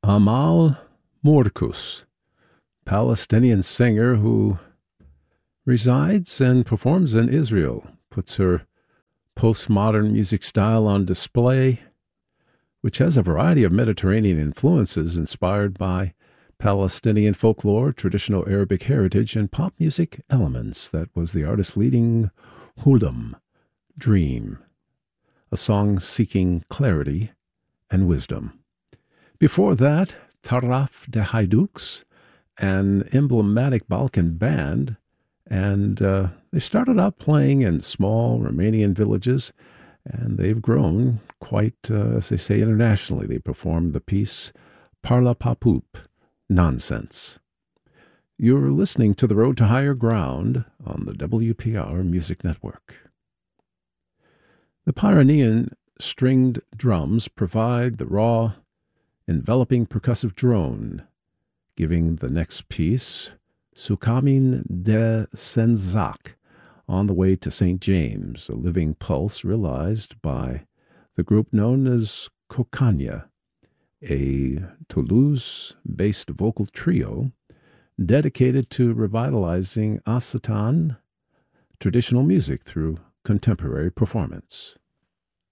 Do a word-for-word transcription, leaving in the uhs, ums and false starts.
Amal Morkus, Palestinian singer who resides and performs in Israel, puts her postmodern music style on display, which has a variety of Mediterranean influences inspired by Palestinian folklore, traditional Arabic heritage, and pop music elements. That was the artist's leading Huldum, Dream, a song seeking clarity and wisdom. Before that, Taraf de Haiduks, an emblematic Balkan band, and uh, they started out playing in small Romanian villages, and they've grown quite, uh, as they say, internationally. They performed the piece Parla Papup, Nonsense. You're listening to The Road to Higher Ground on the W P R Music Network. The Pyrenean stringed drums provide the raw, enveloping percussive drone, giving the next piece, Sukamin de Senzak, on the way to Saint James, a living pulse realized by the group known as Kokanya, a Toulouse-based vocal trio dedicated to revitalizing Occitan traditional music through contemporary performance.